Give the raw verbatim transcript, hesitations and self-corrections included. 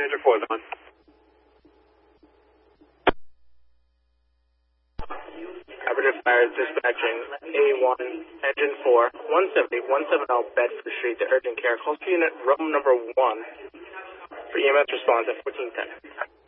Manager four is on. Operative Fire dispatching A one, Engine four, one seventy, one seventy Bedford Street to urgent care. Call to unit room number one for E M S response at fourteen ten.